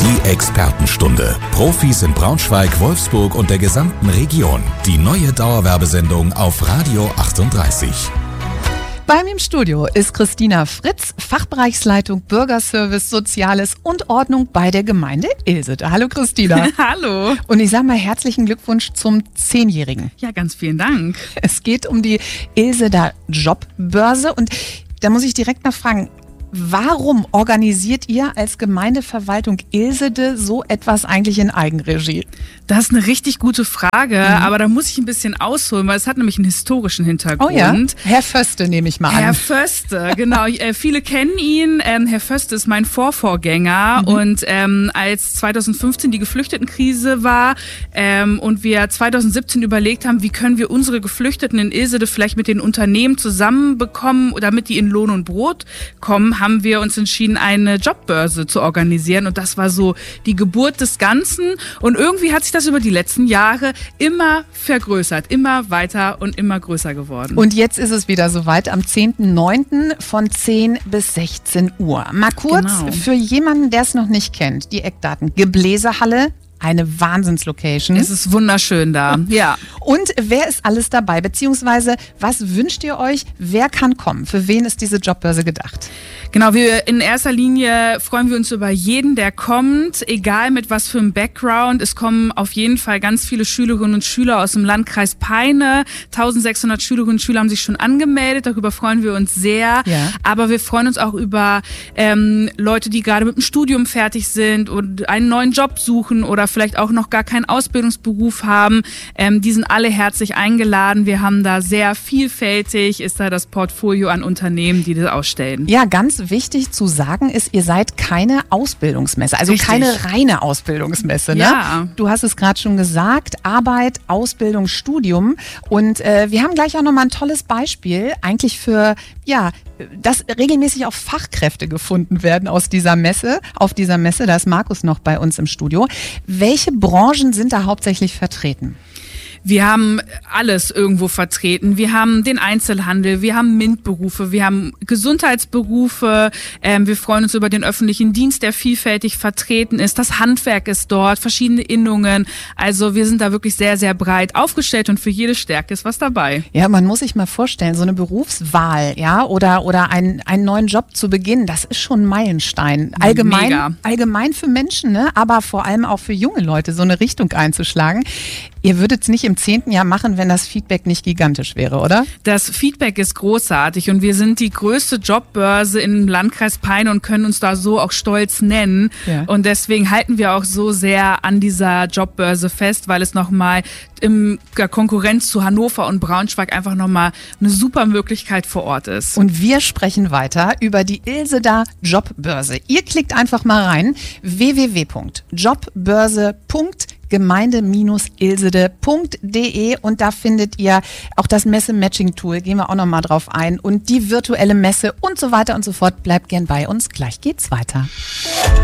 Die Expertenstunde. Profis in Braunschweig, Wolfsburg und der gesamten Region. Die neue Dauerwerbesendung auf Radio 38. Bei mir im Studio ist Christina Fritz, Fachbereichsleitung Bürgerservice, Soziales und Ordnung bei der Gemeinde Ilsede. Hallo Christina. Hallo. Und ich sage mal herzlichen Glückwunsch zum 10-Jährigen. Ja, ganz vielen Dank. Es geht um die Ilseder Jobbörse und da muss ich direkt mal fragen, warum organisiert ihr als Gemeindeverwaltung Ilsede so etwas eigentlich in Eigenregie? Das ist eine richtig gute Frage, aber da muss ich ein bisschen ausholen, weil es hat nämlich einen historischen Hintergrund. Oh ja? Herr Föste nehme ich mal an. Herr Föste, genau. Viele kennen ihn. Herr Föste ist mein Vorvorgänger und als 2015 die Geflüchtetenkrise war und wir 2017 überlegt haben, wie können wir unsere Geflüchteten in Ilsede vielleicht mit den Unternehmen zusammenbekommen, damit die in Lohn und Brot kommen, haben wir uns entschieden, eine Jobbörse zu organisieren und das war so die Geburt des Ganzen und irgendwie hat sich das über die letzten Jahre immer vergrößert, immer weiter und immer größer geworden. Und jetzt ist es wieder soweit, am 10.09. von 10 bis 16 Uhr. Mal kurz für jemanden, der es noch nicht kennt, die Eckdaten. Gebläsehalle. Eine Wahnsinnslocation. Es ist wunderschön da, ja. Und wer ist alles dabei? Beziehungsweise, was wünscht ihr euch? Wer kann kommen? Für wen ist diese Jobbörse gedacht? Genau, in erster Linie freuen wir uns über jeden, der kommt, egal mit was für einem Background. Es kommen auf jeden Fall ganz viele Schülerinnen und Schüler aus dem Landkreis Peine. 1600 Schülerinnen und Schüler haben sich schon angemeldet, darüber freuen wir uns sehr. Ja. Aber wir freuen uns auch über Leute, die gerade mit dem Studium fertig sind und einen neuen Job suchen oder vielleicht auch noch gar keinen Ausbildungsberuf haben. Die sind alle herzlich eingeladen. Wir haben da sehr vielfältig, ist da das Portfolio an Unternehmen, die das ausstellen. Ja, ganz wichtig zu sagen ist, ihr seid keine Ausbildungsmesse, also Richtig. keine reine Ausbildungsmesse. Ne? Ja. Du hast es gerade schon gesagt, Arbeit, Ausbildung, Studium und wir haben gleich auch nochmal ein tolles Beispiel eigentlich für, ja, dass regelmäßig auch Fachkräfte gefunden werden auf dieser Messe. Da ist Markus noch bei uns im Studio. Welche Branchen sind da hauptsächlich vertreten? Wir haben alles irgendwo vertreten. Wir haben den Einzelhandel, wir haben MINT-Berufe, wir haben Gesundheitsberufe. Wir freuen uns über den öffentlichen Dienst, der vielfältig vertreten ist. Das Handwerk ist dort, verschiedene Innungen. Also wir sind da wirklich sehr, sehr breit aufgestellt und für jede Stärke ist was dabei. Ja, man muss sich mal vorstellen, so eine Berufswahl, ja, oder einen neuen Job zu beginnen, das ist schon ein Meilenstein. Allgemein für Menschen, ne, aber vor allem auch für junge Leute, so eine Richtung einzuschlagen. Ihr würdet es nicht im 10. Jahr machen, wenn das Feedback nicht gigantisch wäre, oder? Das Feedback ist großartig und wir sind die größte Jobbörse im Landkreis Peine und können uns da so auch stolz nennen. Ja. Und deswegen halten wir auch so sehr an dieser Jobbörse fest, weil es nochmal in der Konkurrenz zu Hannover und Braunschweig einfach nochmal eine super Möglichkeit vor Ort ist. Und wir sprechen weiter über die Ilseder Jobbörse. Ihr klickt einfach mal rein, www.jobbörse.gemeinde-ilsede.de und da findet ihr auch das Messe-Matching-Tool, gehen wir auch nochmal drauf ein und die virtuelle Messe und so weiter und so fort. Bleibt gern bei uns, gleich geht's weiter.